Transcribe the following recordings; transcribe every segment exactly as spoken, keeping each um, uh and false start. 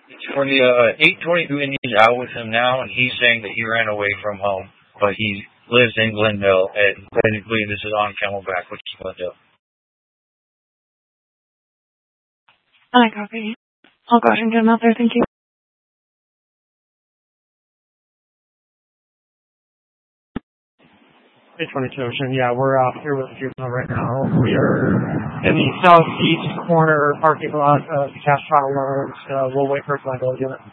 For the uh, eight twenty-two Indians out with him now, and he's saying that he ran away from home, but he lives in Glendale, and technically this is on Camelback, which is Glendale. I copy. I'll go ahead and get him out there, thank you. eight twenty-two Ocean, yeah, we're out here with Juvenile right now. We are in the southeast corner parking lot of Cash Trial Loans. Uh, we'll wait for Glendale to get it.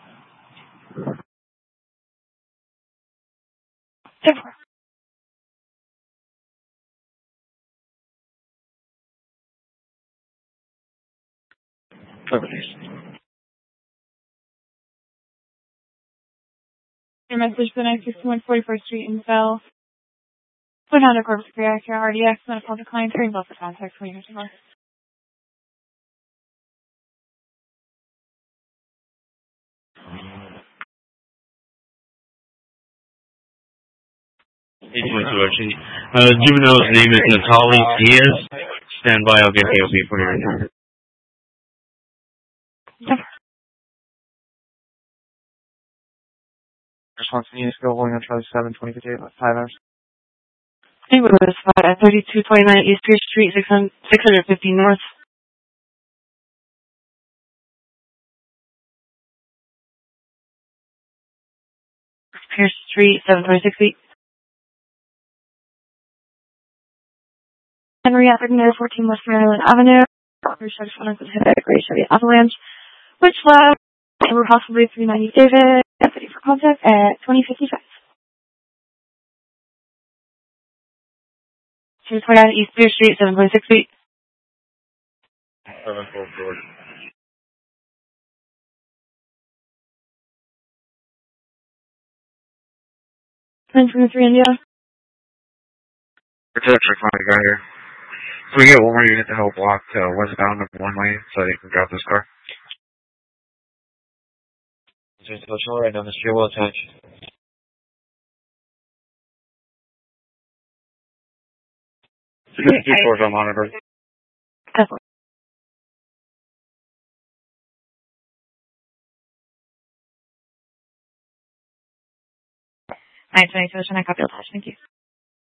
Your message for the nine sixty-one forty-first Street in Bell. Put on a Corpus Christi R D X, medical decline, turning both for contact for your divorce. eight twenty-two Ocean. Uh, juvenile's name is Natali Diaz. Stand by, I'll get K O P for you. Response to units go going on Charlie seven, twenty fifty-eight, five hours. Hey, we're at spot at thirty-two twenty-nine East Pierce Street, six hundred fifty North. Pierce Street, seven twenty-six feet. Henry Avenue, fourteen West Maryland Avenue. Research one is hit at Great Chevy Avalanche. Which lab? And we're possibly three ninety David. Deputy for contact at twenty fifty-five. two twenty-nine East Pierce Street, seven twenty-six feet. seven four four. nine twenty-three India. Protection finally got here. So we get one more unit to help block uh, westbound of one lane so they can drop this car. Just go show right down the street, well attached. Two fours on monitor. nine twenty-two, I copy attached, thank you.